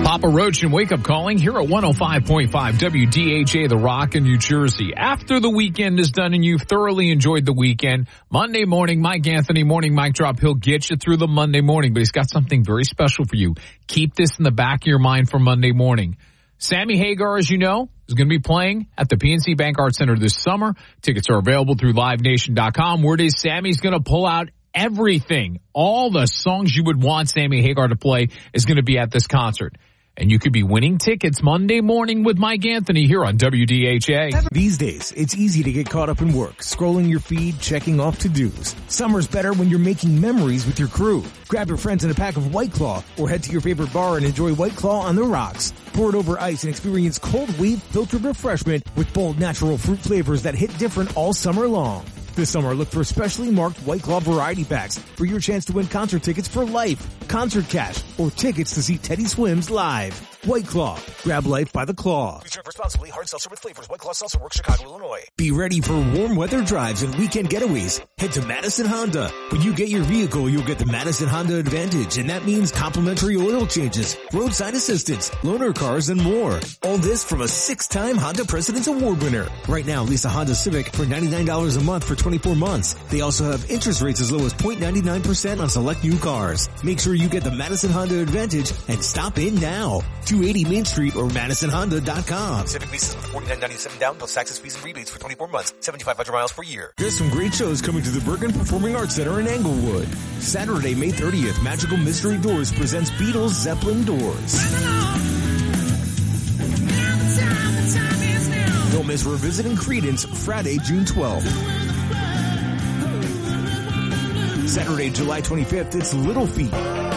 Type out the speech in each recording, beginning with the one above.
Papa Roach and Wake Up Calling here at 105.5 WDHA The Rock in New Jersey. After the weekend is done and you've thoroughly enjoyed the weekend, Monday morning, Mike Anthony Morning Mic Drop, he'll get you through the Monday morning, but he's got something very special for you. Keep this in the back of your mind for Monday morning. Sammy Hagar, as you know, is going to be playing at the PNC Bank Arts Center this summer. Tickets are available through livenation.com. Word is Sammy's going to pull out everything. All the songs you would want Sammy Hagar to play is going to be at this concert. And you could be winning tickets Monday morning with Mike Anthony here on WDHA. These days, it's easy to get caught up in work, scrolling your feed, checking off to-dos. Summer's better when you're making memories with your crew. Grab your friends in a pack of White Claw or head to your favorite bar and enjoy White Claw on the rocks. Pour it over ice and experience cold wave filtered refreshment with bold natural fruit flavors that hit different all summer long. This summer, look for specially marked White Claw variety packs for your chance to win concert tickets for life, concert cash, or tickets to see Teddy Swims live. White Claw. Grab life by the claw. Please drink responsibly. Hard seltzer with flavors. White Claw Seltzer Works, Chicago, Illinois. Be ready for warm weather drives and weekend getaways. Head to Madison Honda. When you get your vehicle, you'll get the Madison Honda Advantage, and that means complimentary oil changes, roadside assistance, loaner cars, and more. All this from a 6-time Honda President's Award winner. Right now, lease a Honda Civic for $99 a month for 24 months. They also have interest rates as low as 0.99% on select new cars. Make sure you get the Madison Honda Advantage and stop in now. 280 Main Street or MadisonHonda.com. Civic leases with $49.97 down plus taxes, fees, and rebates for 24 months. 7,500 miles per year. There's some great shows coming to the Bergen Performing Arts Center in Englewood. Saturday, May 30th, Magical Mystery Doors presents Beatles Zeppelin Doors. Don't miss Revisiting Creedence Friday, June 12th. Saturday, July 25th, it's Little Feat.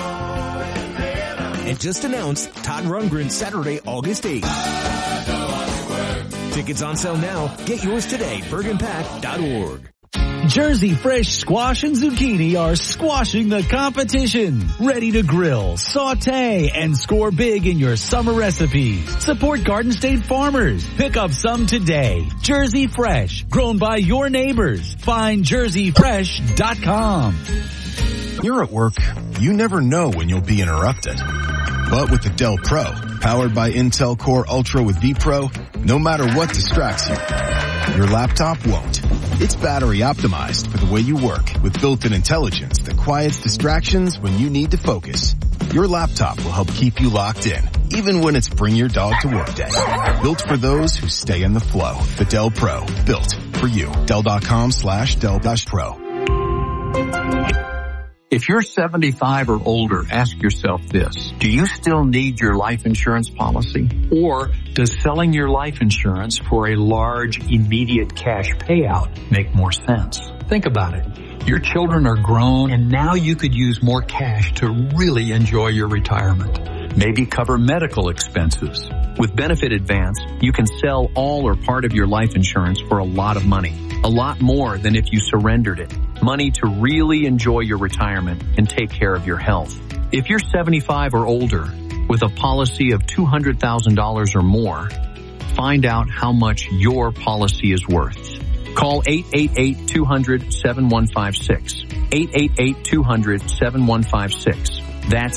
And just announced Todd Rundgren Saturday, August 8th. Tickets on sale now. Get yours today. BergenPack.org. Jersey Fresh Squash and Zucchini are squashing the competition. Ready to grill, saute, and score big in your summer recipes. Support Garden State farmers. Pick up some today. Jersey Fresh, grown by your neighbors. Find jerseyfresh.com. You're at work, you never know when you'll be interrupted. But with the Dell Pro, powered by Intel Core Ultra with vPro, no matter what distracts you, your laptop won't. It's battery optimized for the way you work with built-in intelligence that quiets distractions when you need to focus. Your laptop will help keep you locked in, even when it's bring your dog to work day. Built for those who stay in the flow. The Dell Pro, built for you. Dell.com/Dell-Pro. If you're 75 or older, ask yourself this. Do you still need your life insurance policy? Or does selling your life insurance for a large, immediate cash payout make more sense? Think about it. Your children are grown, and now you could use more cash to really enjoy your retirement. Maybe cover medical expenses. With Benefit Advance, you can sell all or part of your life insurance for a lot of money. A lot more than if you surrendered it. Money to really enjoy your retirement and take care of your health. If you're 75 or older with a policy of $200,000 or more, find out how much your policy is worth. Call 888-200-7156. 888-200-7156. That's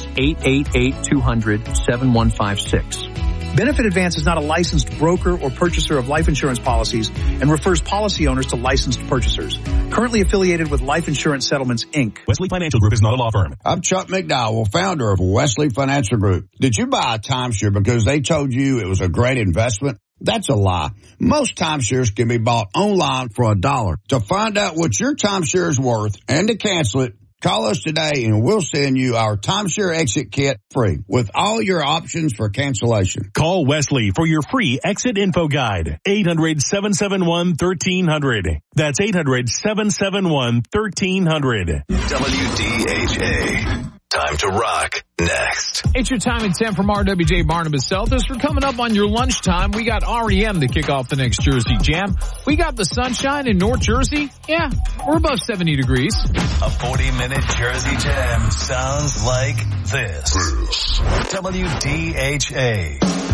888-200-7156. Benefit Advance is not a licensed broker or purchaser of life insurance policies and refers policy owners to licensed purchasers. Currently affiliated with Life Insurance Settlements, Inc. Wesley Financial Group is not a law firm. I'm Chuck McDowell, founder of Wesley Financial Group. Did you buy a timeshare because they told you it was a great investment? That's a lie. Most timeshares can be bought online for $1. To find out what your timeshare is worth and to cancel it, call us today and we'll send you our timeshare exit kit free with all your options for cancellation. Call Wesley for your free exit info guide. 800-771-1300. That's 800-771-1300. WDHA. Time to rock. Next. It's your time and 10 from RWJ Barnabas Celtics. We're coming up on your lunchtime. We got REM to kick off the next Jersey Jam. We got the sunshine in North Jersey. Yeah, we're above 70 degrees. A 40-minute Jersey Jam sounds like this. WDHA.